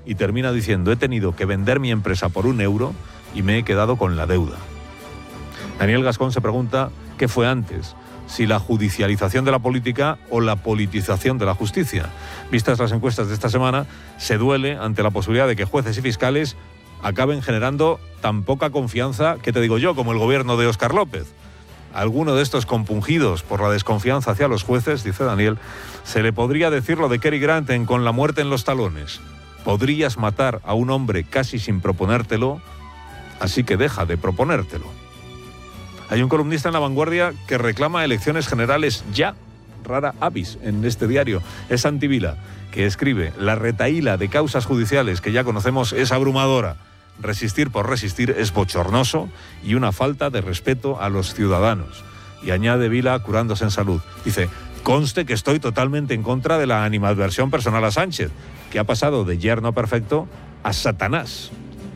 y termina diciendo: he tenido que vender mi empresa por €1 y me he quedado con la deuda. Daniel Gascón se pregunta qué fue antes, si la judicialización de la política o la politización de la justicia. Vistas las encuestas de esta semana, se duele ante la posibilidad de que jueces y fiscales acaben generando tan poca confianza, que te digo yo, como el gobierno de Óscar López. A alguno de estos compungidos por la desconfianza hacia los jueces, dice Daniel, se le podría decir lo de Cary Grant en Con la muerte en los talones. Podrías matar a un hombre casi sin proponértelo, así que deja de proponértelo. Hay un columnista en La Vanguardia que reclama elecciones generales ya, rara avis, en este diario. Es Santi Vila, que escribe: la retahíla de causas judiciales que ya conocemos es abrumadora. Resistir por resistir es bochornoso y una falta de respeto a los ciudadanos. Y añade Vila, curándose en salud, dice: conste que estoy totalmente en contra de la animadversión personal a Sánchez, que ha pasado de yerno perfecto a Satanás.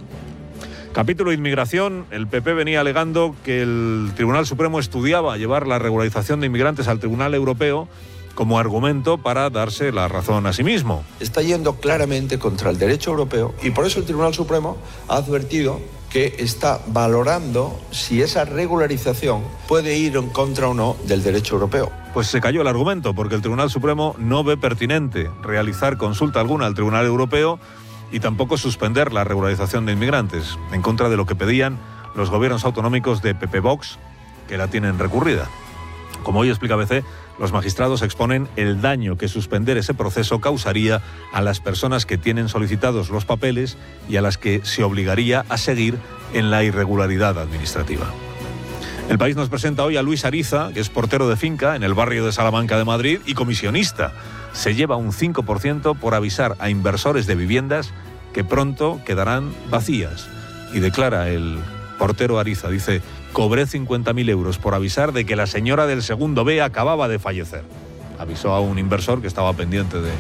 Capítulo inmigración. El PP venía alegando que el Tribunal Supremo estudiaba llevar la regularización de inmigrantes al Tribunal Europeo como argumento para darse la razón a sí mismo. Está yendo claramente contra el derecho europeo y por eso el Tribunal Supremo ha advertido que está valorando si esa regularización puede ir en contra o no del derecho europeo. Pues se cayó el argumento, porque el Tribunal Supremo no ve pertinente realizar consulta alguna al Tribunal Europeo y tampoco suspender la regularización de inmigrantes, en contra de lo que pedían los gobiernos autonómicos de PP-Vox, que la tienen recurrida. Como hoy explica ABC, los magistrados exponen el daño que suspender ese proceso causaría a las personas que tienen solicitados los papeles y a las que se obligaría a seguir en la irregularidad administrativa. El País nos presenta hoy a Luis Ariza, que es portero de finca en el barrio de Salamanca de Madrid y comisionista. Se lleva un 5% por avisar a inversores de viviendas que pronto quedarán vacías. Y declara el portero Ariza, dice: cobré 50.000 euros por avisar de que la señora del segundo B acababa de fallecer. Avisó a un inversor que estaba pendiente de...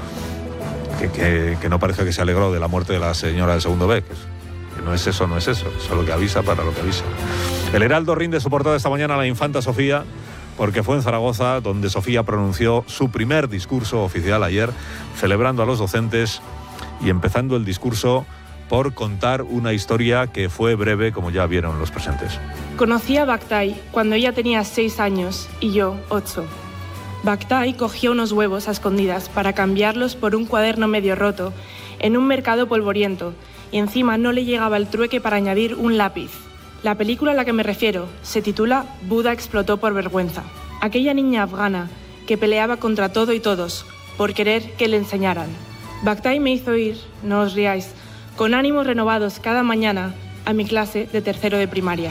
que no parece que se alegró de la muerte de la señora del segundo B, que no es eso, solo que avisa para lo que avisa. El Heraldo rinde su portada esta mañana a la infanta Sofía, porque fue en Zaragoza donde Sofía pronunció su primer discurso oficial ayer, celebrando a los docentes y empezando el discurso por contar una historia que fue breve, como ya vieron los presentes. Conocí a Bactay cuando ella tenía 6 años y yo 8. Bactay cogió unos huevos a escondidas para cambiarlos por un cuaderno medio roto en un mercado polvoriento y encima no le llegaba el trueque para añadir un lápiz. La película a la que me refiero se titula Buda explotó por vergüenza. Aquella niña afgana que peleaba contra todo y todos por querer que le enseñaran. Bactay me hizo ir, no os riáis, con ánimos renovados cada mañana a mi clase de tercero de primaria.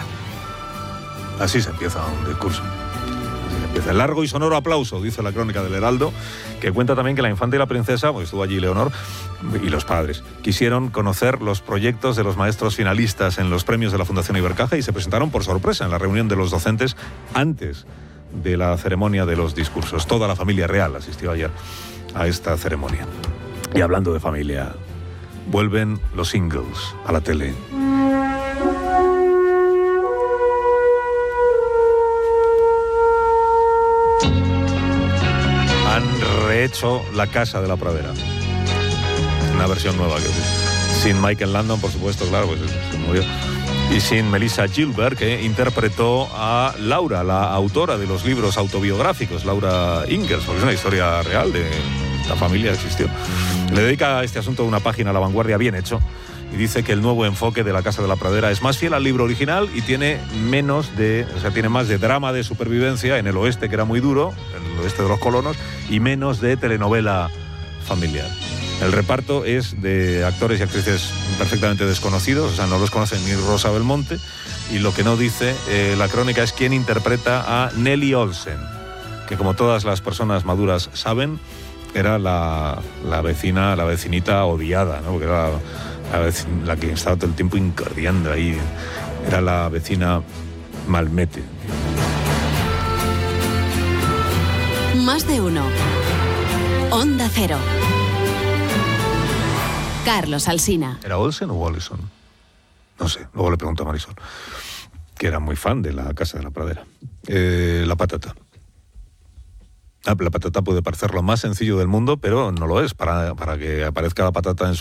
Así se empieza un discurso. Así se empieza. El largo y sonoro aplauso, dice la crónica del Heraldo, que cuenta también que la infanta y la princesa, porque estuvo allí Leonor, y los padres, quisieron conocer los proyectos de los maestros finalistas en los premios de la Fundación Ibercaja y se presentaron por sorpresa en la reunión de los docentes antes de la ceremonia de los discursos. Toda la familia real asistió ayer a esta ceremonia. Y hablando de familia, vuelven los Ingalls a la tele. Han rehecho La Casa de la Pradera. Una versión nueva, sin Michael Landon, por supuesto, claro, pues se murió. Y sin Melissa Gilbert, que interpretó a Laura, la autora de los libros autobiográficos, Laura Ingalls, porque es una historia real de esta familia, existió. Le dedica a este asunto una página a La Vanguardia bien hecho y dice que el nuevo enfoque de La Casa de la Pradera es más fiel al libro original y tiene tiene más de drama de supervivencia en el oeste, que era muy duro, en el oeste de los colonos, y menos de telenovela familiar. El reparto es de actores y actrices perfectamente desconocidos, o sea, no los conoce ni Rosa Belmonte, y lo que no dice la crónica es quién interpreta a Nelly Olsen, que como todas las personas maduras saben, era la vecinita odiada, ¿no? Porque era la que estaba todo el tiempo incordiando ahí. Era la vecina Malmete. Más de uno. Onda Cero. Carlos Alsina. ¿Era Olsen o Wallison? No sé, luego le pregunto a Marisol, que era muy fan de La Casa de la Pradera. La patata. La patata puede parecer lo más sencillo del mundo, pero no lo es. Para que aparezca la patata en